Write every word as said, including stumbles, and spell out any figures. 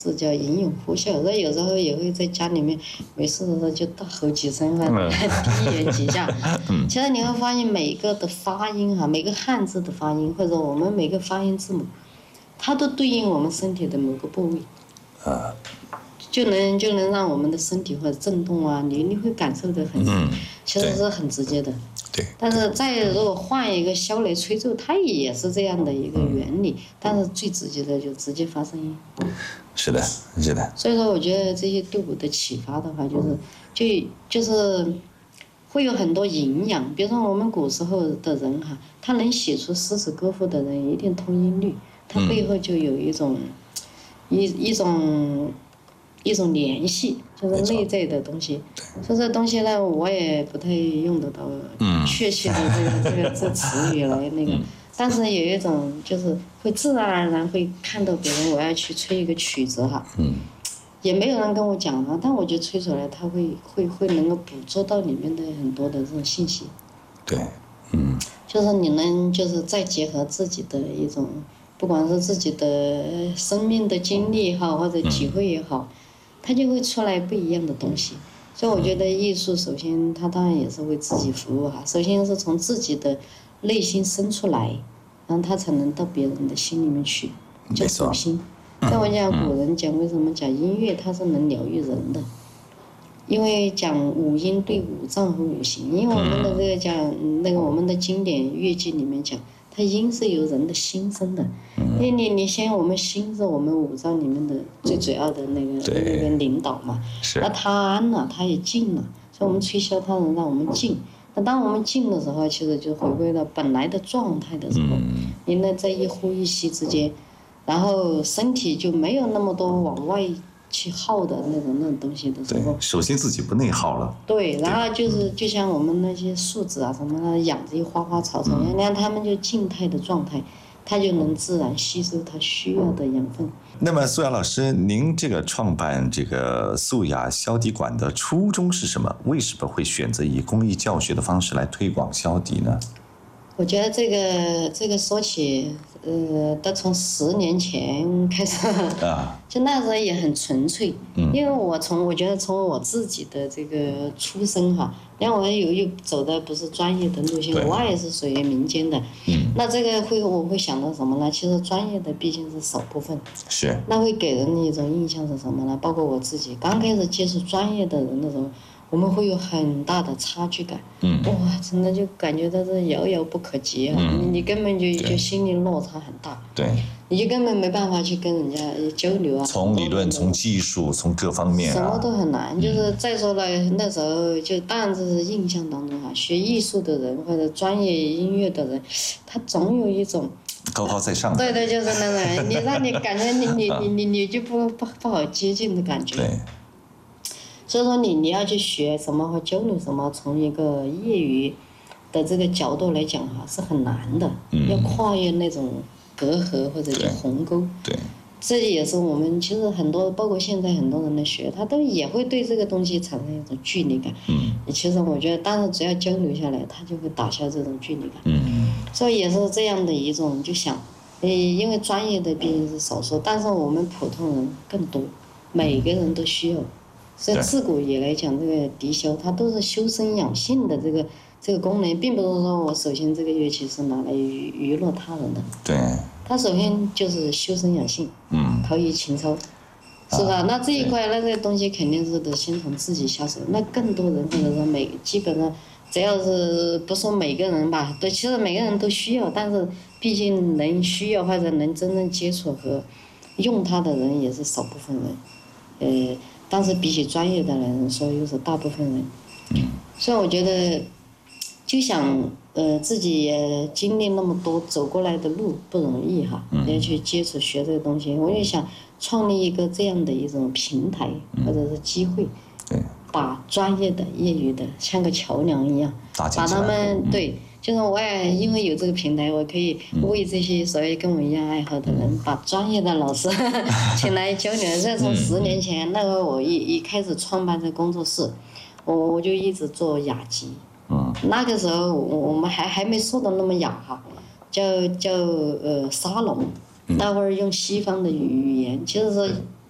是叫吟咏呼啸，那有时候也会在家里面没事的时候就大吼几声哈，低言几下。其实你会发现每个的发音哈，每个汉字的发音，或者我们每个发音字母，它都对应我们身体的某个部位，啊，就能就能让我们的身体或者震动啊，你你会感受得很，嗯、其实是很直接的。 对。 但是再如果换一个箫来吹奏，它也是这样的一个原理，嗯、但是最直接的就直接发声音。 是的，是的。 所以说，我觉得这些对我的启发的话，就是就就是会有很多营养。比如说我们古时候的人哈，他能写出诗词歌赋的人，一定通音律，他背后就有一种、嗯、一一种一种联系，就是内在的东西。所以这东西呢，我也不太用得到确切的这个、嗯、这个这个词语来那个。嗯，但是有一种就是会自然而然会看到别人我要去吹一个曲子哈，嗯，也没有人跟我讲啊，但我觉得吹出来他会会会能够捕捉到里面的很多的这种信息。 对，嗯， 就是你能就是再结合自己的一种，不管是自己的生命的经历也好，或者体会也好，它就会出来不一样的东西。所以我觉得艺术首先它当然也是为自己服务哈，首先是从自己的内心生出来，然后他才能到别人的心里面去，叫走心。像我讲古人讲为什么讲音乐它是能疗愈人的，因为讲五音对五脏和五行，因为我们的这个讲那个我们的经典乐记里面讲，它音是由人的心生的，因为你你先我们心是我们五脏里面的最主要的那个那个领导嘛，那它安了，它也静了，所以我们吹箫它能让我们静。那当我们静的时候，其实就回归到本来的状态的时候，你呢在一呼一吸之间，然后身体就没有那么多往外去耗的那种那种东西的时候， 首先自己不内耗了。 对，然后就是就像我们那些树枝啊什么的，养这些花花草草，你看它们就静态的状态，它就能自然吸收它需要的养分。 那么素雅老师，您这个创办这个素雅箫笛馆的初衷是什么？为什么会选择以公益教学的方式来推广箫笛呢？ 我觉得这个这个说起，呃，都从十年前开始，啊，就那时候也很纯粹，嗯，因为我从我觉得从我自己的这个出身哈，因为我有又走的不是专业的路线，我也是属于民间的，嗯，那这个会我会想到什么呢？其实专业的毕竟是少部分， 是， 那会给人的一种印象是什么呢？包括我自己刚开始接触专业的人的时候，我们会有很大的差距感，嗯，哇，真的就感觉到是遥遥不可及啊！嗯、你你根本就就心理落差很大， 对， 你就根本没办法去跟人家交流啊。 从理论、从技术、从各方面、啊， 什么都很难。就是再说了，那时候就当然这是印象当中啊，学艺术的人或者专业音乐的人，他总有一种高高在上。 对对，就是那种，你让你感觉你你你你你就不不不好接近的感觉。 对。 所以说你你要去学什么和交流什么，从一个业余的这个角度来讲哈，是很难的，嗯、要跨越那种隔阂或者叫鸿沟。 对， 这也是我们其实很多，包括现在很多人的学，他都也会对这个东西产生一种距离感。嗯，其实我觉得，但是只要交流下来，他就会打消这种距离感。嗯，所以也是这样的一种，就想，呃，因为专业的毕竟是少数，但是我们普通人更多，每个人都需要。所以自古以来讲这个笛箫，它都是修身养性的这个这个功能，并不是说我首先这个乐器是拿来娱娱乐他人的。 对。 它首先就是修身养性，嗯，陶冶情操，是吧？啊、那这一块那这个东西肯定是得先从自己下手。那更多人或者说每基本上，只要是不说每个人吧，对，其实每个人都需要，但是毕竟能需要或者能真正接触和用它的人也是少部分人，呃。但是比起专业的人说，又是大部分人。嗯。所以我觉得，就想呃自己也经历那么多走过来的路不容易哈，嗯、要去接触学这个东西，我就想创立一个这样的一种平台、嗯、或者是机会， 对， 把专业的、业余的像个桥梁一样，把他们、嗯、对。就是我也因为有这个平台，我可以为这些所谓跟我一样爱好的人，嗯、把专业的老师请来交流。这从十年前，那个我一一开始创办这工作室，我我就一直做雅集。嗯。那个时候我我们还还没说的那么雅哈，叫叫呃沙龙。那会儿用西方的语言，其实是